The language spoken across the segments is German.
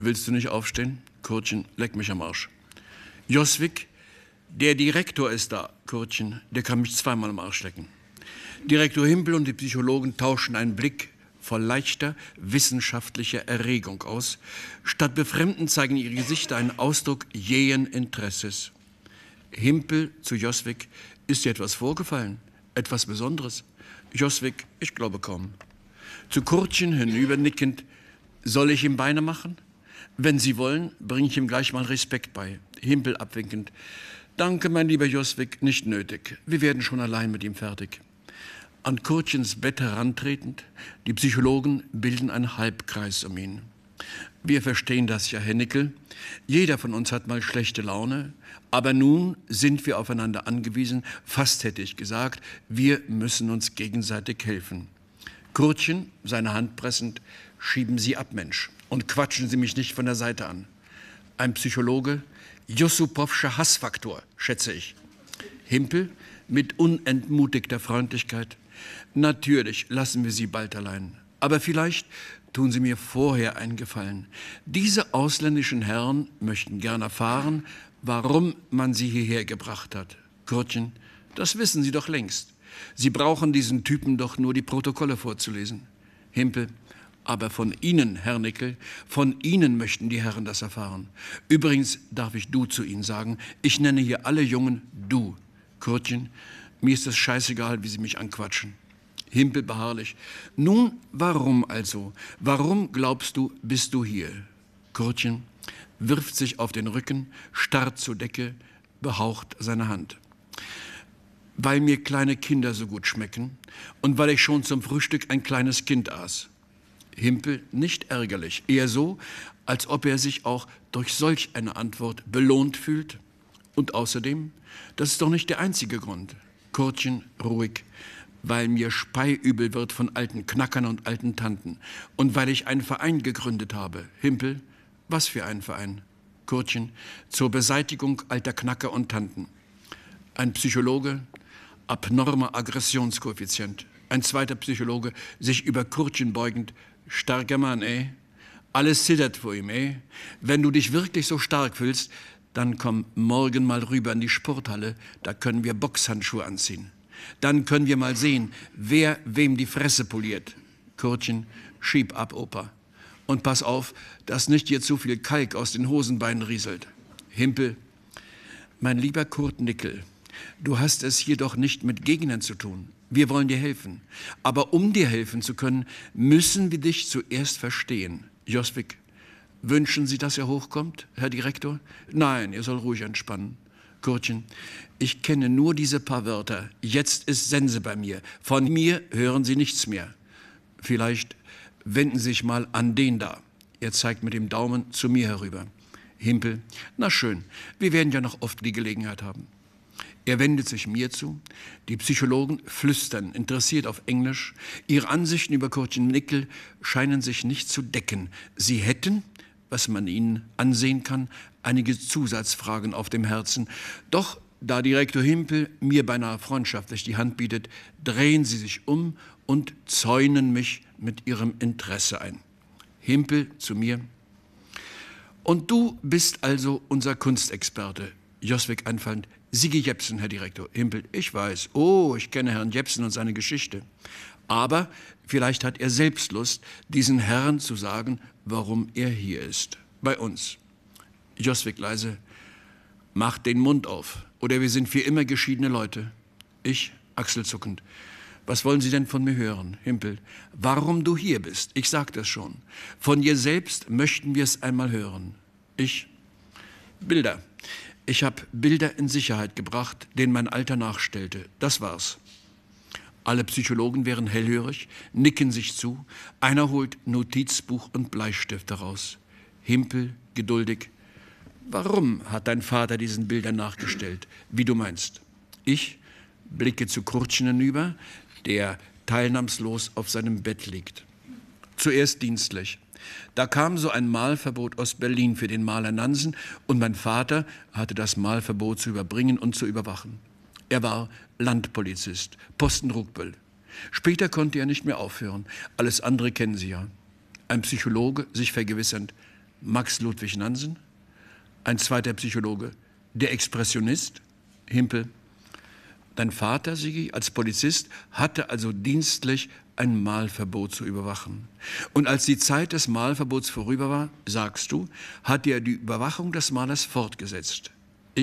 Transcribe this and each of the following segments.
Willst du nicht aufstehen? Kurtchen, leck mich am Arsch. Joswig, der Direktor ist da. Kurtchen, der kann mich zweimal am Arsch lecken. Direktor Himpel und die Psychologen tauschen einen Blick voll leichter wissenschaftlicher Erregung aus. Statt Befremden zeigen ihre Gesichter einen Ausdruck jähen Interesses. Himpel zu Joswig, ist dir etwas vorgefallen? Etwas Besonderes? Joswig, ich glaube kaum. Zu Kurtchen hinübernickend, soll ich ihm Beine machen? Wenn Sie wollen, bringe ich ihm gleich mal Respekt bei. Himpel abwinkend, danke, mein lieber Joswig, nicht nötig. Wir werden schon allein mit ihm fertig. An Kurtchens Bett herantretend, die Psychologen bilden einen Halbkreis um ihn. Wir verstehen das ja, Herr Nickel. Jeder von uns hat mal schlechte Laune, aber nun sind wir aufeinander angewiesen, fast hätte ich gesagt, wir müssen uns gegenseitig helfen. Kurtchen, seine Hand pressend, schieben Sie ab, Mensch, und quatschen Sie mich nicht von der Seite an. Ein Psychologe, Jussupowscher Hassfaktor, schätze ich. Himpel, mit unentmutigter Freundlichkeit, natürlich lassen wir Sie bald allein, aber vielleicht tun Sie mir vorher einen Gefallen. Diese ausländischen Herren möchten gern erfahren, warum man sie hierher gebracht hat. Kurtchen, das wissen Sie doch längst. Sie brauchen diesen Typen doch nur die Protokolle vorzulesen. Himpel, aber von Ihnen, Herr Nickel, von Ihnen möchten die Herren das erfahren. Übrigens darf ich du zu Ihnen sagen, ich nenne hier alle Jungen du. Kurtchen, mir ist es scheißegal, wie Sie mich anquatschen. Himpel beharrlich. Nun, warum also? Warum, glaubst du, bist du hier? Kurtchen wirft sich auf den Rücken, starrt zur Decke, behaucht seine Hand. Weil mir kleine Kinder so gut schmecken und weil ich schon zum Frühstück ein kleines Kind aß. Himpel nicht ärgerlich, eher so, als ob er sich auch durch solch eine Antwort belohnt fühlt. Und außerdem, das ist doch nicht der einzige Grund. Kurtchen ruhig, weil mir speiübel wird von alten Knackern und alten Tanten und weil ich einen Verein gegründet habe. Himpel, was für ein Verein? Kurtchen, zur Beseitigung alter Knacker und Tanten. Ein Psychologe, abnormer Aggressionskoeffizient. Ein zweiter Psychologe, sich über Kurtchen beugend, starker Mann, Alles zittert vor ihm, Wenn du dich wirklich so stark fühlst, dann komm morgen mal rüber in die Sporthalle, da können wir Boxhandschuhe anziehen. Dann können wir mal sehen, wer wem die Fresse poliert. Kurtchen, schieb ab, Opa. Und pass auf, dass nicht dir zu viel Kalk aus den Hosenbeinen rieselt. Himpel, mein lieber Kurt Nickel, du hast es hier doch nicht mit Gegnern zu tun. Wir wollen dir helfen. Aber um dir helfen zu können, müssen wir dich zuerst verstehen. Joswig, wünschen Sie, dass er hochkommt, Herr Direktor? Nein, er soll ruhig entspannen. Kurtchen, ich kenne nur diese paar Wörter. Jetzt ist Sense bei mir. Von mir hören Sie nichts mehr. Vielleicht wenden Sie sich mal an den da. Er zeigt mit dem Daumen zu mir herüber. Himpel, na schön, wir werden ja noch oft die Gelegenheit haben. Er wendet sich mir zu. Die Psychologen flüstern, interessiert auf Englisch. Ihre Ansichten über Kurtchen Nickel scheinen sich nicht zu decken. Sie hätten, was man ihnen ansehen kann, einige Zusatzfragen auf dem Herzen. Doch da Direktor Himpel mir beinahe freundschaftlich die Hand bietet, drehen sie sich um und zäunen mich mit ihrem Interesse ein. Himpel zu mir. Und du bist also unser Kunstexperte. Joswig einfallend. Sigi Jepsen, Herr Direktor. Himpel, ich weiß. Oh, ich kenne Herrn Jepsen und seine Geschichte. Aber vielleicht hat er selbst Lust, diesen Herrn zu sagen, warum er hier ist. Bei uns. Joswig leise. Macht den Mund auf. Oder wir sind für immer geschiedene Leute. Ich, achselzuckend. Was wollen Sie denn von mir hören? Himpel. Warum du hier bist. Ich sag das schon. Von dir selbst möchten wir es einmal hören. Ich. Bilder. Ich habe Bilder in Sicherheit gebracht, denen mein Alter nachstellte. Das war's. Alle Psychologen wären hellhörig, nicken sich zu. Einer holt Notizbuch und Bleistift heraus. Himpel, geduldig. Warum hat dein Vater diesen Bildern nachgestellt? Wie du meinst. Ich blicke zu Kurtchen hinüber, der teilnahmslos auf seinem Bett liegt. Zuerst dienstlich. Da kam so ein Malverbot aus Berlin für den Maler Nansen und mein Vater hatte das Malverbot zu überbringen und zu überwachen. Er war Landpolizist, Posten Rugbüll. Später konnte er nicht mehr aufhören. Alles andere kennen Sie ja. Ein Psychologe, sich vergewissernd. Max Ludwig Nansen. Ein zweiter Psychologe, der Expressionist, Himpel. Dein Vater, Sigi, als Polizist, hatte also dienstlich ein Mahlverbot zu überwachen. Und als die Zeit des Mahlverbots vorüber war, sagst du, hat er die Überwachung des Malers fortgesetzt.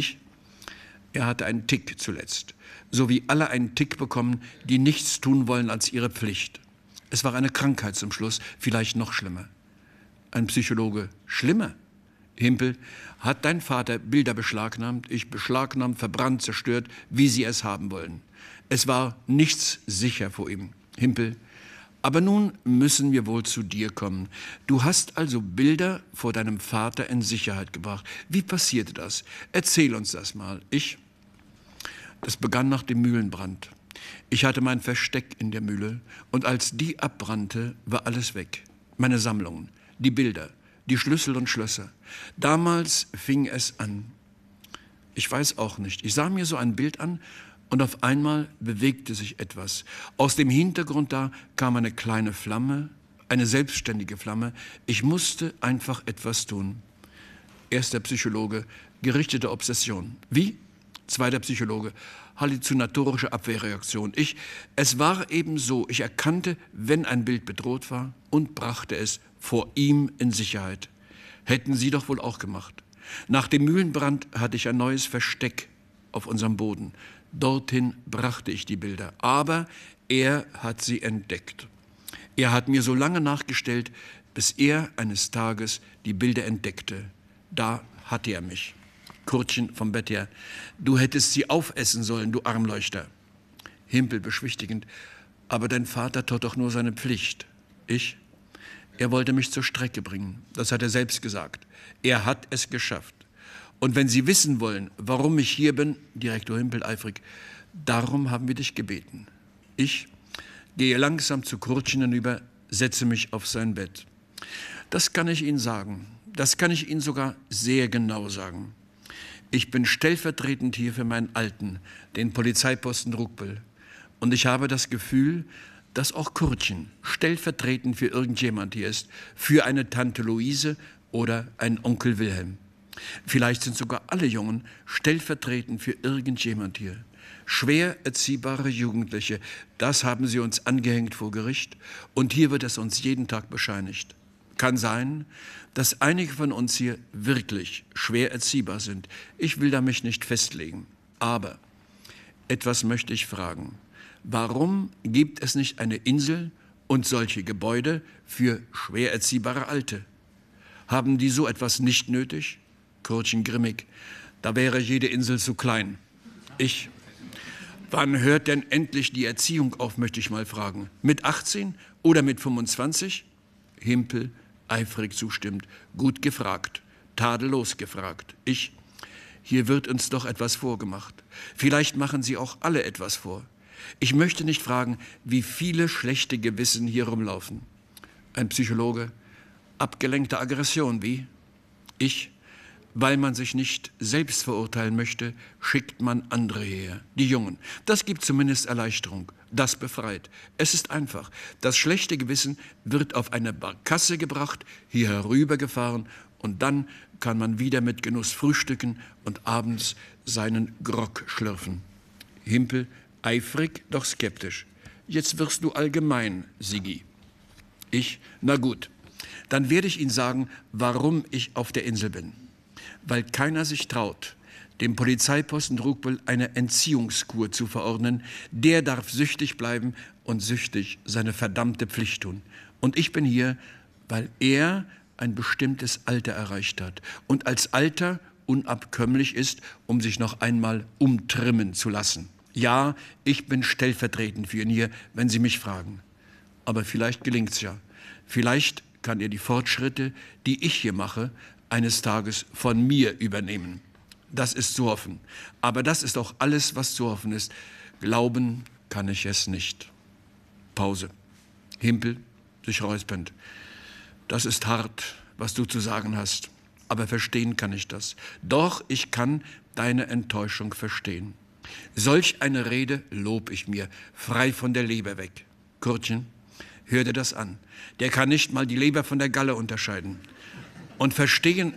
Er hatte einen Tick zuletzt, so wie alle einen Tick bekommen, die nichts tun wollen als ihre Pflicht. Es war eine Krankheit zum Schluss, vielleicht noch schlimmer. Ein Psychologe, schlimmer? Himpel, hat dein Vater Bilder beschlagnahmt, beschlagnahmt, verbrannt, zerstört, wie sie es haben wollen. Es war nichts sicher vor ihm. Himpel, aber nun müssen wir wohl zu dir kommen. Du hast also Bilder vor deinem Vater in Sicherheit gebracht. Wie passierte das? Erzähl uns das mal. Das begann nach dem Mühlenbrand. Ich hatte mein Versteck in der Mühle und als die abbrannte, war alles weg. Meine Sammlungen, die Bilder, die Schlüssel und Schlösser. Damals fing es an. Ich weiß auch nicht. Ich sah mir so ein Bild an und auf einmal bewegte sich etwas. Aus dem Hintergrund da kam eine kleine Flamme, eine selbstständige Flamme. Ich musste einfach etwas tun. Erster Psychologe, gerichtete Obsession. Wie? Zweiter Psychologe, halluzinatorische Abwehrreaktion. Es war eben so, ich erkannte, wenn ein Bild bedroht war und brachte es vor ihm in Sicherheit. Hätten Sie doch wohl auch gemacht. Nach dem Mühlenbrand hatte ich ein neues Versteck auf unserem Boden. Dorthin brachte ich die Bilder. Aber er hat sie entdeckt. Er hat mir so lange nachgestellt, bis er eines Tages die Bilder entdeckte. Da hatte er mich. Kurtchen vom Bett her. Du hättest sie aufessen sollen, du Armleuchter. Himpel beschwichtigend. Aber dein Vater tat doch nur seine Pflicht. Er wollte mich zur Strecke bringen. Das hat er selbst gesagt. Er hat es geschafft. Und wenn Sie wissen wollen, warum ich hier bin, Direktor Himpel eifrig, darum haben wir dich gebeten. Ich gehe langsam zu Kurtchen hinüber, setze mich auf sein Bett. Das kann ich Ihnen sagen. Das kann ich Ihnen sogar sehr genau sagen. Ich bin stellvertretend hier für meinen Alten, den Polizeiposten Ruckbüll. Und ich habe das Gefühl, dass auch Kurtchen stellvertretend für irgendjemand hier ist, für eine Tante Luise oder einen Onkel Wilhelm. Vielleicht sind sogar alle Jungen stellvertretend für irgendjemand hier. Schwer erziehbare Jugendliche, das haben sie uns angehängt vor Gericht und hier wird es uns jeden Tag bescheinigt. Kann sein, dass einige von uns hier wirklich schwer erziehbar sind. Ich will da mich nicht festlegen. Aber etwas möchte ich fragen. Warum gibt es nicht eine Insel und solche Gebäude für schwer erziehbare Alte? Haben die so etwas nicht nötig? Kurtchen grimmig. Da wäre jede Insel zu klein. Wann hört denn endlich die Erziehung auf, möchte ich mal fragen. Mit 18 oder mit 25? Himpel eifrig zustimmt. Gut gefragt, tadellos gefragt. Hier wird uns doch etwas vorgemacht. Vielleicht machen Sie auch alle etwas vor. Ich möchte nicht fragen, wie viele schlechte Gewissen hier rumlaufen. Ein Psychologe, abgelenkte Aggression, wie? Weil man sich nicht selbst verurteilen möchte, schickt man andere her, die Jungen. Das gibt zumindest Erleichterung, das befreit. Es ist einfach. Das schlechte Gewissen wird auf eine Barkasse gebracht, hier herübergefahren und dann kann man wieder mit Genuss frühstücken und abends seinen Grog schlürfen. Himpel, eifrig, doch skeptisch. Jetzt wirst du allgemein, Sigi. Na gut, dann werde ich Ihnen sagen, warum ich auf der Insel bin. Weil keiner sich traut, dem Polizeiposten Ruckbüll eine Entziehungskur zu verordnen. Der darf süchtig bleiben und süchtig seine verdammte Pflicht tun. Und ich bin hier, weil er ein bestimmtes Alter erreicht hat und als Alter unabkömmlich ist, um sich noch einmal umtrimmen zu lassen. Ja, ich bin stellvertretend für ihn hier, wenn Sie mich fragen. Aber vielleicht gelingt's ja. Vielleicht kann er die Fortschritte, die ich hier mache, eines Tages von mir übernehmen. Das ist zu hoffen. Aber das ist auch alles, was zu hoffen ist. Glauben kann ich es nicht. Pause. Himpel, sich räuspernd. Das ist hart, was du zu sagen hast. Aber verstehen kann ich das. Doch ich kann deine Enttäuschung verstehen. Solch eine Rede lob ich mir, frei von der Leber weg. Kurtchen, hör dir das an. Der kann nicht mal die Leber von der Galle unterscheiden. und verstehen